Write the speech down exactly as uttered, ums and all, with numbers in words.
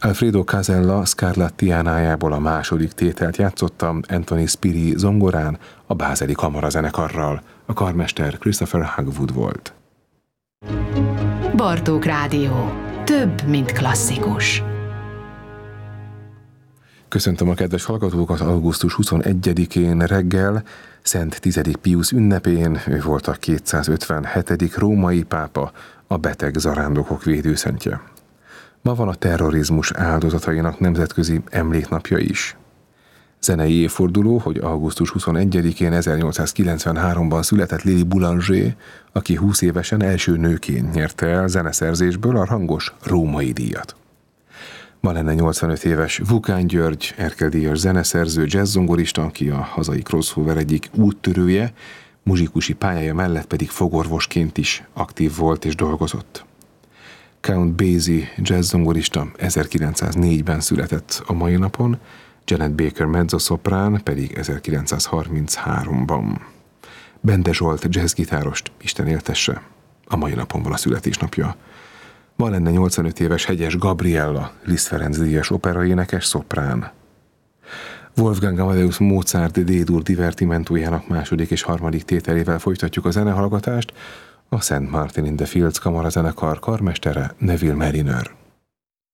Alfredo Casella Scarlattiánájából a második tételt játszotta Anthony Spiri zongorán a bázeli kamarazenekarral. A karmester Christopher Hogwood volt. Bartók Rádió. Több, mint klasszikus. Köszöntöm a kedves hallgatókat augusztus huszonegyedikén reggel, Szent Tizedik Piusz ünnepén. Ő volt a kétszázötvenhetedik római pápa, a beteg zarándokok védőszentje. Ma van a terrorizmus áldozatainak nemzetközi emléknapja is. Zenei évforduló, hogy augusztus huszonegyedikén ezernyolcszázkilencvenháromban született Lili Boulanger, aki húsz évesen első nőként nyerte el zeneszerzésből a rangos római díjat. Ma lenne nyolcvanöt éves Vukán György, Erkel-díjas zeneszerző, jazzzongorista, aki a hazai crossover egyik úttörője, muzsikusi pályája mellett pedig fogorvosként is aktív volt és dolgozott. Count Basie jazzzongorista ezerkilencszáznégyben született a mai napon, Janet Baker mezzoszoprán pedig ezerkilencszázharmincháromban. Bende Zsolt jazzgitárost, Isten éltesse, a mai napon van a születésnapja. Ma lenne nyolcvanöt éves Hegyes Gabriella, Liszt Ferenc díjas operaénekes, szoprán. Wolfgang Amadeus Mozart D-dur divertimentójának második és harmadik tételével folytatjuk a zenehallgatást. A Saint Martin in the Fields kamarazenekar karmestere Neville Marriner.